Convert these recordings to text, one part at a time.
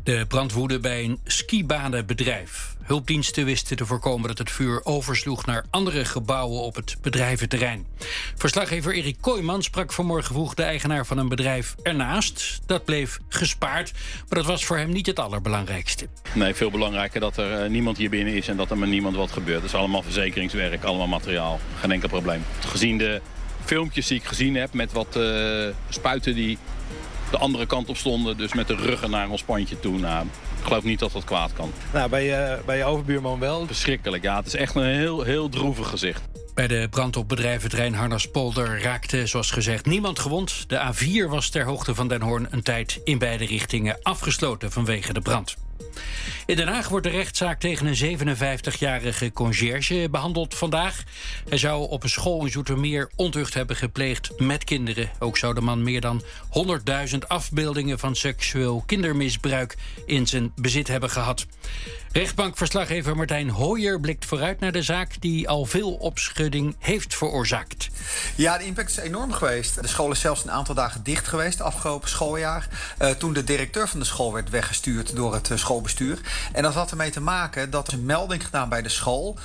De brand woedde bij een skibanenbedrijf. Hulpdiensten wisten te voorkomen dat het vuur oversloeg naar andere gebouwen op het bedrijventerrein. Verslaggever Erik Kooijman sprak vanmorgen vroeg de eigenaar van een bedrijf ernaast. Dat bleef gespaard, maar dat was voor hem niet het allerbelangrijkste. Nee, veel belangrijker dat er niemand hier binnen is en dat er met niemand wat gebeurt. Het is allemaal verzekeringswerk, allemaal materiaal. Geen enkel probleem. Gezien de filmpjes die ik gezien heb met wat spuiten die de andere kant op stonden, dus met de ruggen naar ons pandje toe. Nou, ik geloof niet dat dat kwaad kan. Nou, bij je overbuurman wel? Verschrikkelijk, ja. Het is echt een heel droevig gezicht. Bij de brand op bedrijventerrein Harnaspolder raakte, zoals gezegd, niemand gewond. De A4 was ter hoogte van Den Hoorn een tijd in beide richtingen afgesloten vanwege de brand. In Den Haag wordt de rechtszaak tegen een 57-jarige conciërge behandeld vandaag. Hij zou op een school in Zoetermeer ontucht hebben gepleegd met kinderen. Ook zou de man meer dan 100.000 afbeeldingen van seksueel kindermisbruik in zijn bezit hebben gehad. Rechtbankverslaggever Martijn Hooijer blikt vooruit naar de zaak die al veel opschudding heeft veroorzaakt. Ja, de impact is enorm geweest. De school is zelfs een aantal dagen dicht geweest afgelopen schooljaar. Toen de directeur van de school werd weggestuurd door het schoolbestuur. En dat had ermee te maken dat er een melding gedaan bij de school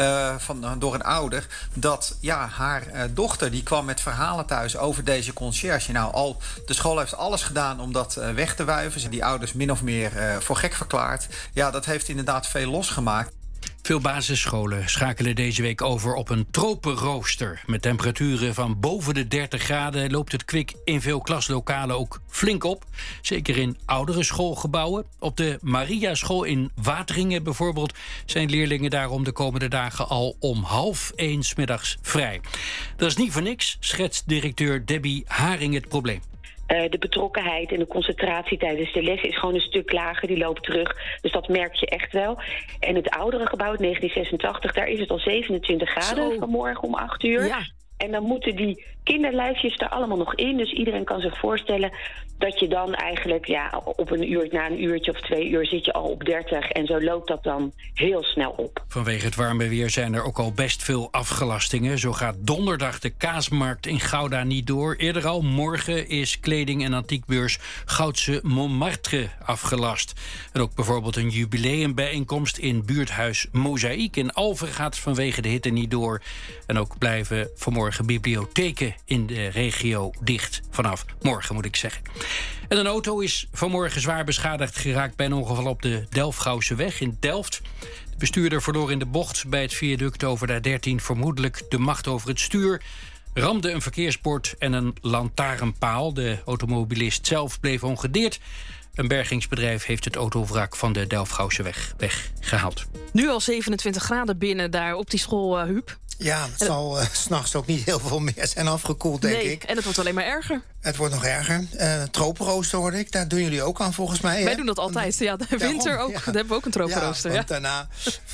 door een ouder dat haar dochter die kwam met verhalen thuis over deze conciërge. Nou, de school heeft alles gedaan om dat weg te wuiven. Ze hebben die ouders min of meer voor gek verklaard. Ja, dat heeft inderdaad veel losgemaakt. Veel basisscholen schakelen deze week over op een tropenrooster. Met temperaturen van boven de 30 graden loopt het kwik in veel klaslokalen ook flink op. Zeker in oudere schoolgebouwen. Op de Mariaschool in Wateringen bijvoorbeeld zijn leerlingen daarom de komende dagen al om 12:30 'middags vrij. Dat is niet voor niks, schetst directeur Debbie Haring het probleem. De betrokkenheid en de concentratie tijdens de les is gewoon een stuk lager. Die loopt terug. Dus dat merk je echt wel. En het oudere gebouw, 1986, daar is het al 27 graden vanmorgen om 8 uur. Ja. En dan moeten die kinderlijfjes er allemaal nog in. Dus iedereen kan zich voorstellen dat je dan eigenlijk op na een uurtje of 2 uur zit je al op 30. En zo loopt dat dan heel snel op. Vanwege het warme weer zijn er ook al best veel afgelastingen. Zo gaat donderdag de kaasmarkt in Gouda niet door. Eerder al, morgen is kleding- en antiekbeurs Goudse Montmartre afgelast. En ook bijvoorbeeld een jubileumbijeenkomst in buurthuis Mozaïek in Alphen gaat vanwege de hitte niet door. En ook blijven vanmorgen bibliotheken in de regio dicht. Vanaf morgen, moet ik zeggen. En een auto is vanmorgen zwaar beschadigd geraakt bij een ongeval op de Delfgauwseweg in Delft. De bestuurder verloor in de bocht bij het viaduct over de A13 vermoedelijk de macht over het stuur, ramde een verkeersbord en een lantaarnpaal. De automobilist zelf bleef ongedeerd. Een bergingsbedrijf heeft het autovrak van de Delfgauwseweg weggehaald. Nu al 27 graden binnen daar op die school, Huub. Ja, het zal 's nachts ook niet heel veel meer zijn afgekoeld, denk ik. En het wordt alleen maar erger. Het wordt nog erger. Tropenrooster hoorde ik, daar doen jullie ook aan volgens mij. Wij doen dat altijd, de winter ook. Ja. Daar hebben we ook een tropenrooster. Want daarna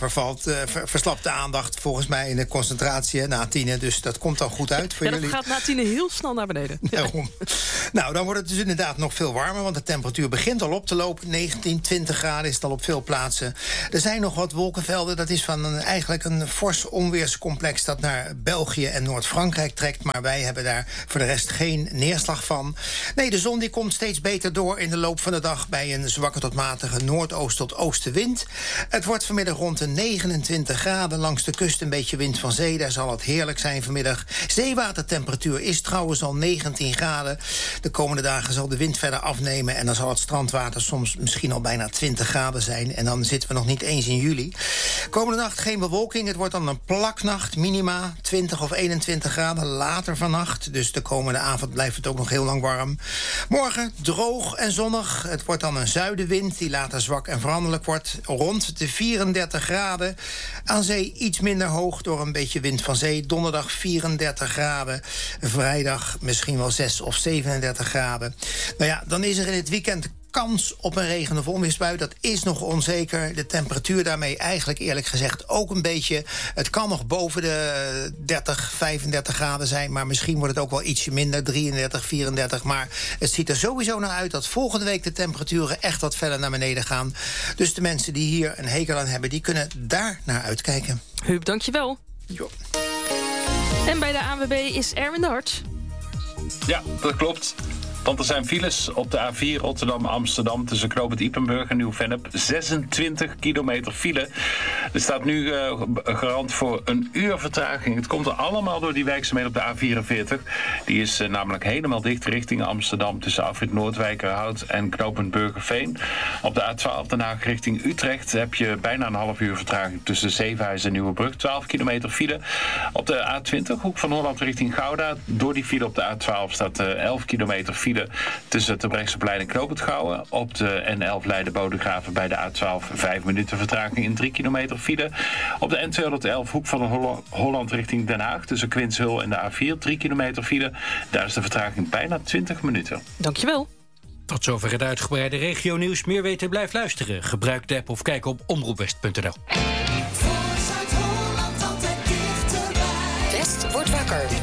verslapt de aandacht volgens mij in de concentratie na 10. Dus dat komt dan goed uit voor jullie. Dat gaat na 10 heel snel naar beneden. Daarom. Nou, dan wordt het dus inderdaad nog veel warmer, want de temperatuur begint al op te lopen. 19, 20 graden is het al op veel plaatsen. Er zijn nog wat wolkenvelden. Dat is van eigenlijk een fors onweerscomplex dat naar België en Noord-Frankrijk trekt. Maar wij hebben daar voor de rest geen neerslag van. Nee, de zon die komt steeds beter door in de loop van de dag bij een zwakke tot matige noordoost tot oostenwind. Het wordt vanmiddag rond de 29 graden. Langs de kust een beetje wind van zee. Daar zal het heerlijk zijn vanmiddag. Zeewatertemperatuur is trouwens al 19 graden. De komende dagen zal de wind verder afnemen en dan zal het strandwater soms misschien al bijna 20 graden zijn. En dan zitten we nog niet eens in juli. Komende nacht geen bewolking. Het wordt dan een plaknacht. Minima 20 of 21 graden later vannacht. Dus de komende avond blijft het ook nog heel lang warm. Morgen droog en zonnig. Het wordt dan een zuidenwind die later zwak en veranderlijk wordt. Rond de 34 graden. Aan zee iets minder hoog door een beetje wind van zee. Donderdag 34 graden. Vrijdag misschien wel 6 of 37 graden. Nou ja, dan is er in het weekend kans op een regen- of onweersbui. Dat is nog onzeker. De temperatuur daarmee eigenlijk eerlijk gezegd ook een beetje. Het kan nog boven de 30, 35 graden zijn, maar misschien wordt het ook wel ietsje minder, 33, 34. Maar het ziet er sowieso naar uit dat volgende week de temperaturen echt wat verder naar beneden gaan. Dus de mensen die hier een hekel aan hebben, die kunnen daar naar uitkijken. Huub, dankjewel. Jo. En bij de ANWB is Erwin de Hart. Ja, dat klopt. Want er zijn files op de A4 Rotterdam-Amsterdam tussen knooppunt Ypenburg en Nieuw-Vennep. 26 kilometer file. Er staat nu garant voor een uur vertraging. Het komt er allemaal door die werkzaamheden op de A44. Die is namelijk helemaal dicht richting Amsterdam tussen afrit Noordwijkerhout en knooppunt Burgerveen. Op de A12 Den Haag richting Utrecht heb je bijna een half uur vertraging tussen Zevenhuizen en Nieuwebrug. 12 kilometer file. Op de A20 Hoek van Holland richting Gouda. Door die file op de A12 staat 11 kilometer file tussen Terbrechtseplein en Knoopend Gouwen. Op de N11 Leiden-Bodegraven bij de A12 5 minuten vertraging in 3 kilometer file. Op de N211 Hoek van Holland richting Den Haag tussen Quinshul en de A4 3 kilometer file. Daar is de vertraging bijna 20 minuten. Dankjewel. Tot zover het uitgebreide regionieuws. Meer weten, blijf luisteren. Gebruik de app of kijk op omroepwest.nl.